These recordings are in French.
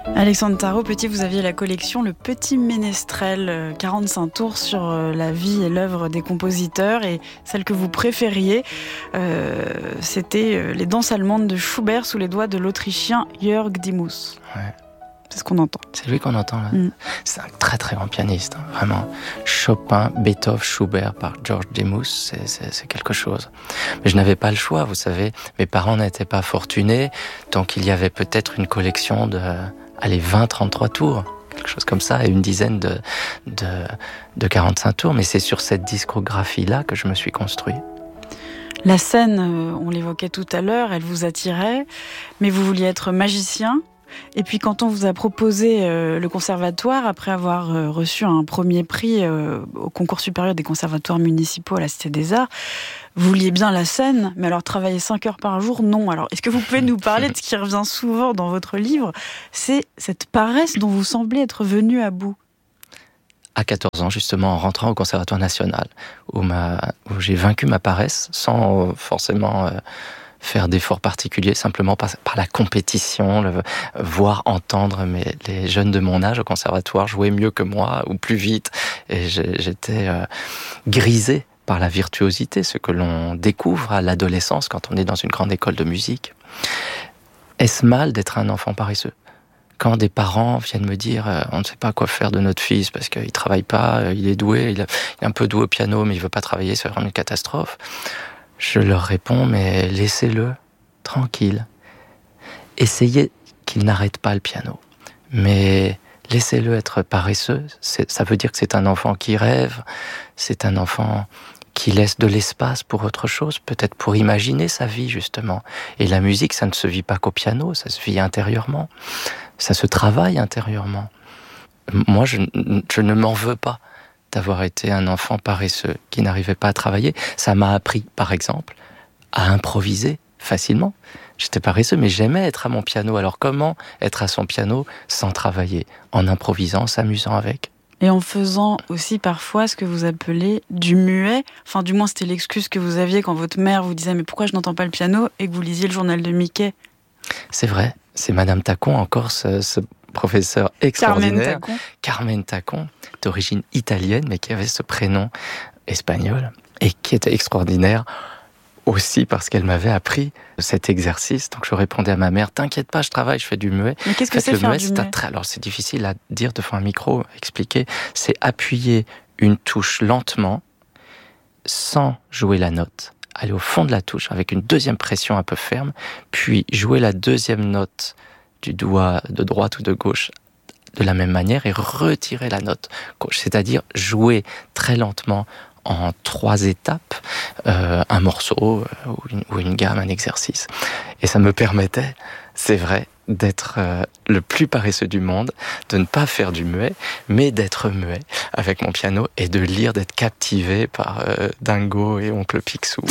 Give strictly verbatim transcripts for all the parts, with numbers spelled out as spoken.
Alexandre Tarot-Petit, vous aviez la collection Le Petit Ménestrel, quarante-cinq tours sur la vie et l'œuvre des compositeurs, et celle que vous préfériez, euh, c'était Les danses allemandes de Schubert sous les doigts de l'Autrichien Jörg Dimus. Ouais. C'est ce qu'on entend. C'est lui qu'on entend là. Mm. C'est un très très grand pianiste, hein, vraiment. Chopin, Beethoven, Schubert par George Demus, c'est, c'est, c'est quelque chose. Mais je n'avais pas le choix, vous savez. Mes parents n'étaient pas fortunés, donc il y avait peut-être une collection de, allez, vingt, trente-trois tours, quelque chose comme ça, et une dizaine de, de, de quarante-cinq tours. Mais c'est sur cette discographie-là que je me suis construit. La scène, on l'évoquait tout à l'heure, elle vous attirait, mais vous vouliez être magicien. Et puis quand on vous a proposé euh, le conservatoire, après avoir euh, reçu un premier prix euh, au concours supérieur des conservatoires municipaux à la Cité des Arts, vous vouliez bien la scène, mais alors travailler cinq heures par jour, non. Alors est-ce que vous pouvez nous parler de ce qui revient souvent dans votre livre, c'est cette paresse dont vous semblez être venu à bout? À quatorze ans, justement, en rentrant au Conservatoire national, où, ma, où j'ai vaincu ma paresse, sans forcément euh, faire d'efforts particuliers, simplement par, par la compétition, le, voir, entendre mes, les jeunes de mon âge au Conservatoire jouer mieux que moi, ou plus vite, et j'étais euh, grisé par la virtuosité, ce que l'on découvre à l'adolescence quand on est dans une grande école de musique. Est-ce mal d'être un enfant paresseux ? Quand des parents viennent me dire euh, on ne sait pas quoi faire de notre fils parce qu'il travaille pas, euh, il est doué, il, a, il est un peu doué au piano mais il veut pas travailler, c'est vraiment une catastrophe. Je leur réponds mais laissez-le tranquille. Essayez qu'il n'arrête pas le piano. Mais laissez-le être paresseux, c'est, ça veut dire que c'est un enfant qui rêve, c'est un enfant qui laisse de l'espace pour autre chose, peut-être pour imaginer sa vie justement. Et la musique, ça ne se vit pas qu'au piano, ça se vit intérieurement. Ça se travaille intérieurement. Moi, je, je ne m'en veux pas d'avoir été un enfant paresseux qui n'arrivait pas à travailler. Ça m'a appris, par exemple, à improviser facilement. J'étais paresseux, mais j'aimais être à mon piano. Alors comment être à son piano sans travailler? En improvisant, en s'amusant avec. Et en faisant aussi parfois ce que vous appelez du muet. Enfin, du moins, c'était l'excuse que vous aviez quand votre mère vous disait « Mais pourquoi je n'entends pas le piano ?» et que vous lisiez le journal de Mickey. C'est vrai, c'est Madame Tacon, encore ce, ce professeur extraordinaire. Carmen Tacon. Carmen Tacon, d'origine italienne, mais qui avait ce prénom espagnol, et qui était extraordinaire aussi parce qu'elle m'avait appris cet exercice. Donc je répondais à ma mère, t'inquiète pas, je travaille, je fais du muet. Mais qu'est-ce que en fait, c'est le faire muet, du c'est muet attra... Alors c'est difficile à dire devant un micro, expliquer. C'est appuyer une touche lentement, sans jouer la note. Aller au fond de la touche avec une deuxième pression un peu ferme, puis jouer la deuxième note du doigt de droite ou de gauche de la même manière et retirer la note gauche. C'est-à-dire jouer très lentement en trois étapes, euh, un morceau euh, ou, une, ou une gamme, un exercice. Et ça me permettait, c'est vrai, d'être euh, le plus paresseux du monde, de ne pas faire du muet, mais d'être muet avec mon piano et de lire, d'être captivé par euh, Dingo et Oncle Picsou.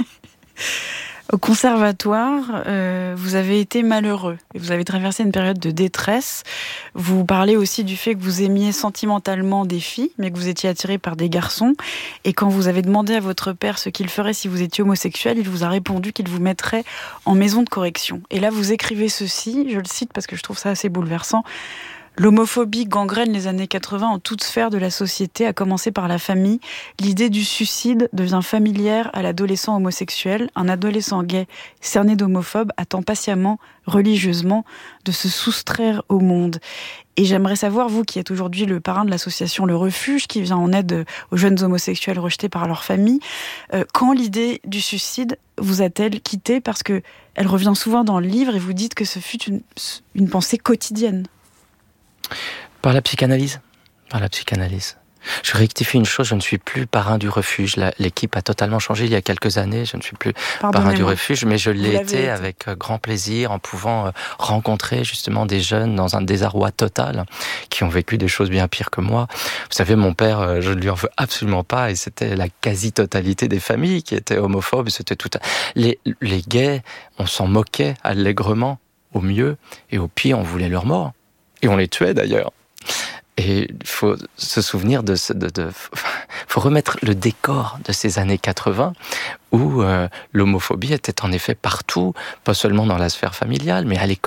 Au conservatoire, euh, vous avez été malheureux et vous avez traversé une période de détresse. Vous parlez aussi du fait que vous aimiez sentimentalement des filles, mais que vous étiez attiré par des garçons. Et quand vous avez demandé à votre père ce qu'il ferait si vous étiez homosexuel, il vous a répondu qu'il vous mettrait en maison de correction. Et là, vous écrivez ceci, je le cite parce que je trouve ça assez bouleversant. L'homophobie gangrène les années quatre-vingts en toute sphère de la société, à commencer par la famille. L'idée du suicide devient familière à l'adolescent homosexuel. Un adolescent gay cerné d'homophobe attend patiemment, religieusement, de se soustraire au monde. Et j'aimerais savoir, vous qui êtes aujourd'hui le parrain de l'association Le Refuge, qui vient en aide aux jeunes homosexuels rejetés par leur famille, euh, quand l'idée du suicide vous a-t-elle quitté? Parce que elle revient souvent dans le livre et vous dites que ce fut une, une pensée quotidienne. Par la psychanalyse. Par la psychanalyse. Je rectifie une chose, je ne suis plus parrain du refuge. La, l'équipe a totalement changé il y a quelques années. Je ne suis plus parrain du refuge, mais je l'ai été avec grand plaisir en pouvant rencontrer justement des jeunes dans un désarroi total qui ont vécu des choses bien pires que moi. Vous savez, mon père, je ne lui en veux absolument pas et c'était la quasi-totalité des familles qui étaient homophobes. C'était tout. Les, les gays, on s'en moquait allègrement, au mieux, et au pire, on voulait leur mort. Et on les tuait d'ailleurs. Et il faut se souvenir de ce, de, de, faut remettre le décor de ces années quatre-vingts où euh, l'homophobie était en effet partout, pas seulement dans la sphère familiale, mais à l'école.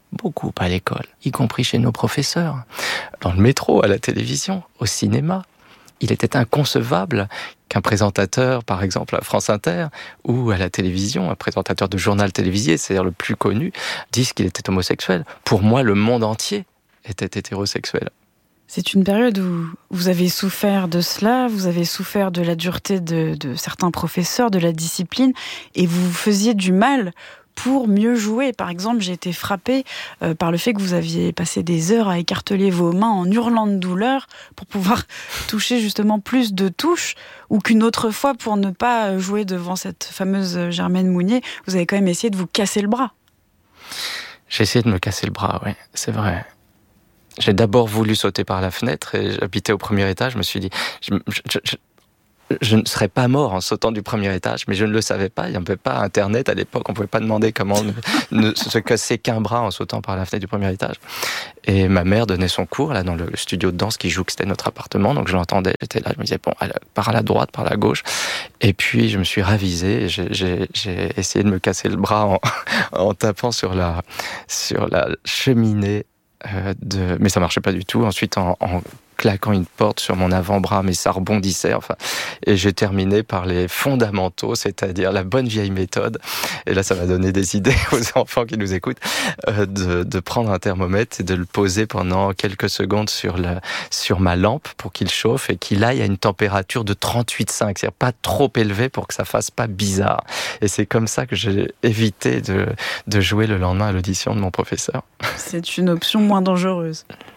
beaucoup à l'école, y compris chez nos professeurs, dans le métro, à la télévision, au cinéma. Il était inconcevable qu'un présentateur, par exemple à France Inter, ou à la télévision, un présentateur de journal télévisé, c'est-à-dire le plus connu, dise qu'il était homosexuel. Pour moi, le monde entier était hétérosexuel. C'est une période où vous avez souffert de cela, vous avez souffert de la dureté de, de certains professeurs, de la discipline, et vous faisiez du mal pour mieux jouer. Par exemple, j'ai été frappée euh, par le fait que vous aviez passé des heures à écarteler vos mains en hurlant de douleur pour pouvoir toucher justement plus de touches, ou qu'une autre fois, pour ne pas jouer devant cette fameuse Germaine Mounier, vous avez quand même essayé de vous casser le bras. J'ai essayé de me casser le bras, oui, c'est vrai. J'ai d'abord voulu sauter par la fenêtre et j'habitais au premier étage. Je me suis dit, je, je, je, je ne serais pas mort en sautant du premier étage, mais je ne le savais pas. Il n'y avait pas Internet à l'époque. On ne pouvait pas demander comment ne, ne se casser qu'un bras en sautant par la fenêtre du premier étage. Et ma mère donnait son cours là dans le studio de danse qui joue, que c'était notre appartement. Donc je l'entendais. J'étais là. Je me disais bon, par la droite, par la gauche. Et puis je me suis ravisé. Et j'ai, j'ai, j'ai essayé de me casser le bras en, en tapant sur la sur la cheminée. Euh, de... Mais ça marchait pas du tout. Ensuite, en, en claquant une porte sur mon avant-bras, mais ça rebondissait. Enfin, et j'ai terminé par les fondamentaux, c'est-à-dire la bonne vieille méthode. Et là, ça m'a donné des idées aux enfants qui nous écoutent euh, de, de prendre un thermomètre et de le poser pendant quelques secondes sur le sur ma lampe pour qu'il chauffe et qu'il aille à une température de trente-huit virgule cinq, c'est-à-dire pas trop élevé pour que ça fasse pas bizarre. Et c'est comme ça que j'ai évité de de jouer le lendemain à l'audition de mon professeur. C'est une option moins dangereuse.